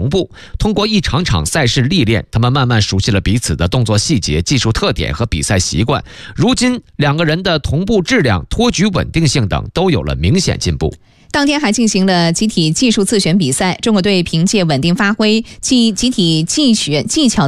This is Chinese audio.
同步。通过一场场赛事历练，他们慢慢熟悉了彼此的动作细节、技术特点和比赛习惯。如今，两个人的同步质量、托举稳定性等都有了明显进步。 当天还进行了集体技术自选比赛，中国队凭借稳定发挥、集体技巧